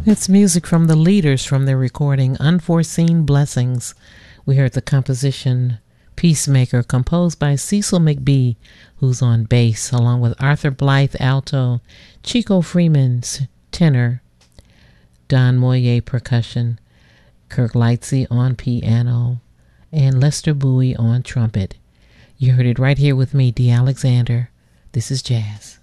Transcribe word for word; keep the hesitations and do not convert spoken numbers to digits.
It's music from the Leaders from their recording Unforeseen Blessings. We heard the composition Peacemaker, composed by Cecil McBee, who's on bass, along with Arthur Blythe, alto, Chico Freeman, tenor, Don Moyer, percussion, Kirk Lightsey on piano, and Lester Bowie on trumpet. You heard it right here with me, Dee Alexander. This is Jazz.